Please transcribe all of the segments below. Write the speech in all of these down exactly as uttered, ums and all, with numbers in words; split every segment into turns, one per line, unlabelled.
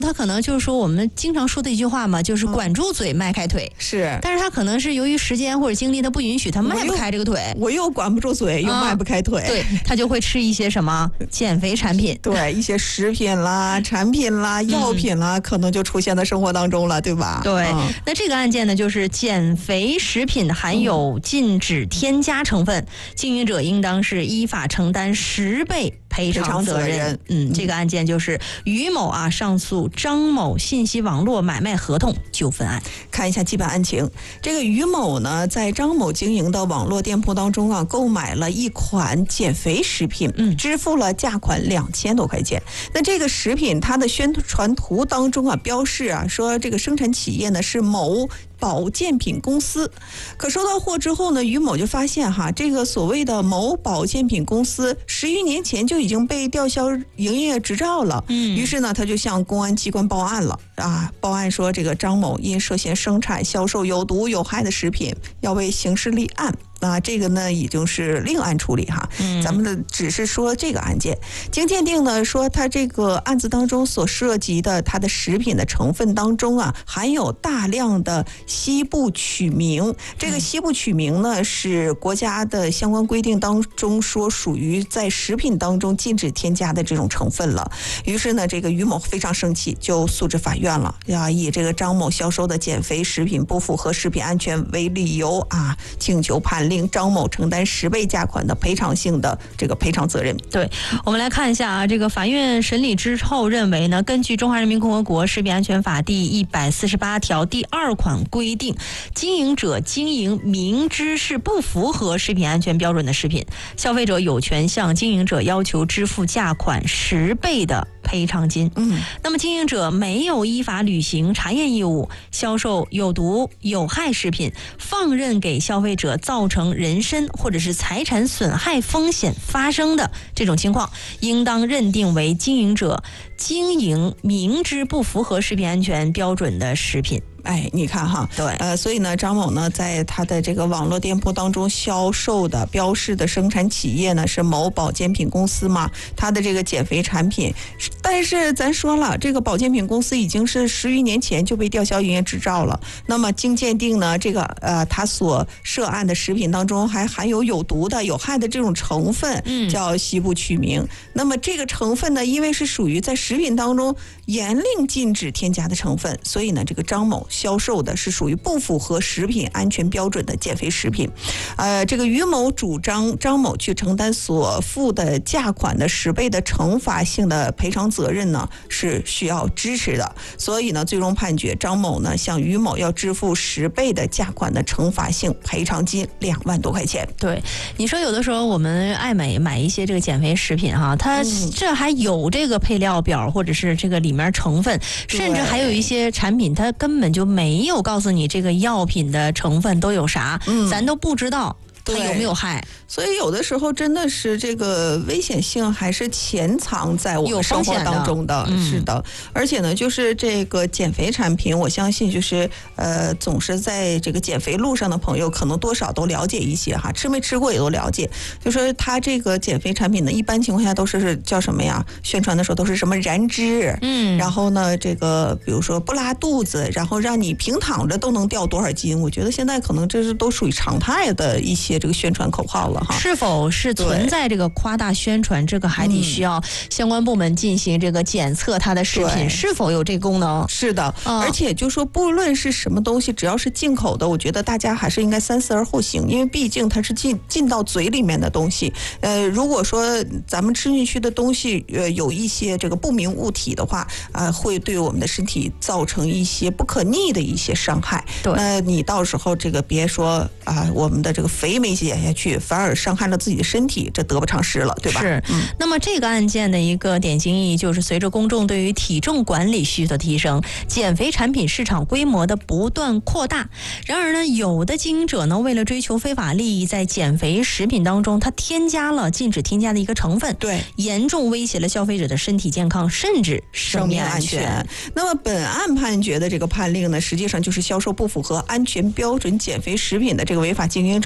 他可能就是说我们经常说的一句话嘛，就是管住嘴，迈开腿。
是，
但是他可能是由于时间或者精力他不允许，他迈不开这个腿，
我又管不住嘴，又迈不开腿，
对，他就会吃一些什么减肥产品，
对，一些食品啦、产品啦、药品啦，可能就出现在生活当中了，对吧？
对，那这个案件呢，就是减肥食品含有禁止添加成分，经营者应当是依法承担十倍赔偿责任。嗯，这个案件就是于某啊上诉张某信息网络买卖合同纠纷案。
看一下基本案情，这个于某呢，在张某经营的网络店铺当中啊，购买了一款减肥食品，嗯，支付了价款两千多块钱。那这个食品它的宣传图当中啊，标示啊说这个生产企业呢是某保健品公司，可收到货之后呢，于某就发现哈，这个所谓的某保健品公司十余年前就已经被吊销营业执照了。嗯，于是呢，他就向公安机关报案了啊，报案说这个张某因涉嫌生产销售有毒有害的食品，要为刑事立案。啊，这个呢已经是另案处理哈，嗯、咱们的只是说这个案件，经鉴定呢说，它这个案子当中所涉及的它的食品的成分当中啊，含有大量的西部曲明。这个西部曲明呢是国家的相关规定当中说属于在食品当中禁止添加的这种成分了。于是呢，这个于某非常生气，就诉至法院了，要以这个张某销售的减肥食品不符合食品安全为理由啊，请求判令张某承担十倍价款的赔偿性的这个赔偿责任。
对，我们来看一下啊，这个法院审理之后认为呢，根据《中华人民共和国食品安全法》第一百四十八条第二款规定，经营者经营明知是不符合食品安全标准的食品，消费者有权向经营者要求支付价款十倍的赔偿金。嗯，那么经营者没有依法履行查验义务，销售有毒有害食品，放任给消费者造成人身或者是财产损害风险发生的这种情况，应当认定为经营者经营明知不符合食品安全标准的食品。
哎，你看哈，
对，
呃，所以呢，张某呢，在他的这个网络店铺当中销售的标示的生产企业呢是某保健品公司嘛，他的这个减肥产品，但是咱说了，这个保健品公司已经是十余年前就被吊销营业执照了。那么经鉴定呢，这个呃，他所涉案的食品当中还含有有毒的、有害的这种成分，嗯，叫西部曲明。那么这个成分呢，因为是属于在食品当中严令禁止添加的成分，所以呢，这个张某销售的是属于不符合食品安全标准的减肥食品。呃，这个于某主张张某去承担所付的价款的十倍的惩罚性的赔偿责任呢，是需要支持的。所以呢，最终判决张某呢向于某要支付十倍的价款的惩罚性赔偿金两万多块钱。
对，你说有的时候我们爱美买一些这个减肥食品哈，它这还有这个配料表或者是这个里面成分，甚至还有一些产品它根本就没有告诉你这个药品的成分都有啥，嗯、咱都不知道它有没有害。
所以有的时候真的是这个危险性还是潜藏在我们生活当中的，
的
是的。而且呢，就是这个减肥产品，我相信就是呃，总是在这个减肥路上的朋友，可能多少都了解一些哈，吃没吃过也都了解。就说它这个减肥产品呢，一般情况下都是叫什么呀？宣传的时候都是什么燃脂，嗯，然后呢，这个比如说不拉肚子，然后让你平躺着都能掉多少斤。我觉得现在可能这是都属于常态的一些这个宣传口号了。
是否是存在这个夸大宣传，这个还得需要相关部门进行这个检测它的食品是否有这个功能。
是的，嗯、而且就说不论是什么东西，只要是进口的，我觉得大家还是应该三思而后行，因为毕竟它是进进到嘴里面的东西。呃，如果说咱们吃进去的东西呃有一些这个不明物体的话，呃，会对我们的身体造成一些不可逆的一些伤害。
对，
那你到时候这个别说啊、呃，我们的这个肥没减下去，反而伤害了自己的身体，这得不偿失了，对吧？
是。嗯、那么这个案件的一个典型意义就是，随着公众对于体重管理需求的提升，减肥产品市场规模的不断扩大。然而呢，有的经营者呢，为了追求非法利益，在减肥食品当中，它添加了禁止添加的一个成分，
对，
严重威胁了消费者的身体健康，甚至生命安全。
安全那么本案判决的这个判令呢，实际上就是销售不符合安全标准减肥食品的这个违法经营者需要承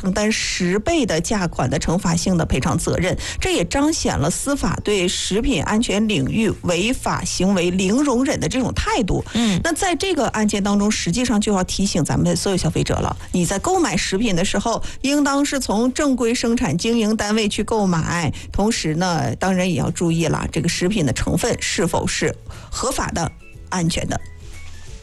承担十倍的价款的惩罚性的赔偿责任。这也彰显了司法对食品安全领域违法行为零容忍的这种态度。
嗯，
那在这个案件当中，实际上就要提醒咱们所有消费者了，你在购买食品的时候，应当是从正规生产经营单位去购买，同时呢，当然也要注意了，这个食品的成分是否是合法的、安全的。